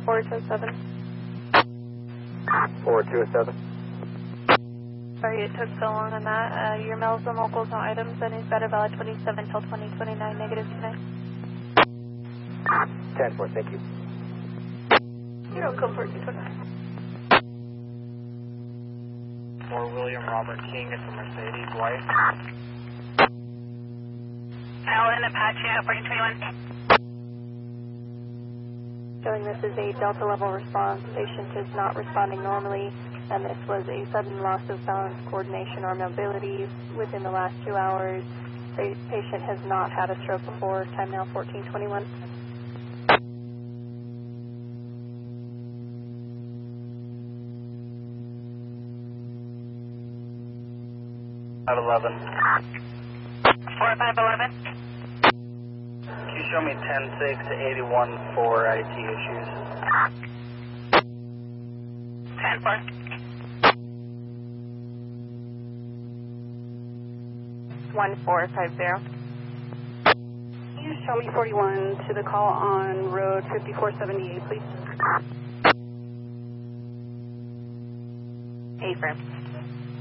4207. 4207. Sorry it took so long on that. Your mails and locals and items and is better valid 27 till 2029, negative tonight. 10-4, thank you. You're welcome for 229. For William Robert King, it's a Mercedes White. Alan Apache, 1421. Showing this is a Delta level response. Patient is not responding normally, and this was a sudden loss of balance, coordination, or mobility within the last 2 hours. The patient has not had a stroke before. Time now 1421. At 11. 4511. Can you show me 10-6 to 81 for IT issues? 10-4. 1450. Can you show me 41 to the call on road 5478, please? A-frame.